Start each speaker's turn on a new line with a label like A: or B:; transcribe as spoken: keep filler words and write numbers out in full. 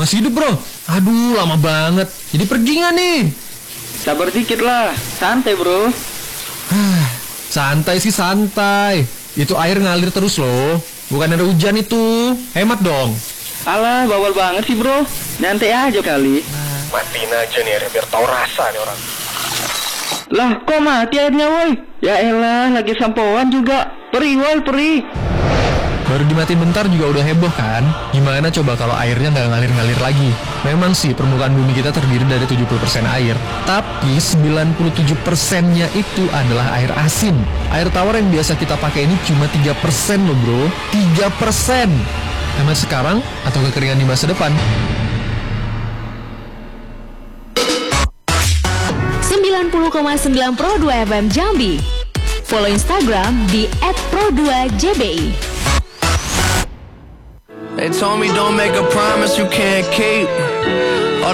A: Masih hidup bro. Aduh lama banget. Jadi pergi nggak nih?
B: Sabar dikit lah, santai bro.
A: Santai sih santai. Itu air ngalir terus loh. Bukan ada hujan itu. Hemat dong.
B: Alah, bawal banget sih bro. Nyantai aja kali.
A: Matiin aja nih airnya biar tahu rasa nih orang.
B: Lah, kok mati airnya woi? Ya elah, lagi sampoan juga. Perih woi, perih.
A: Baru dimatiin bentar juga udah heboh kan? Gimana coba kalau airnya nggak ngalir-ngalir lagi? Memang sih permukaan bumi kita terdiri dari tujuh puluh persen air, tapi sembilan puluh tujuh persennya itu adalah air asin. Air tawar yang biasa kita pakai ini cuma tiga persen loh bro. tiga persen. Hemat sekarang atau kekeringan di masa depan?
C: sembilan puluh koma sembilan Pro dua F M Jambi. Follow Instagram di et pro dua j b i.
D: They told me don't make a promise you can't keep.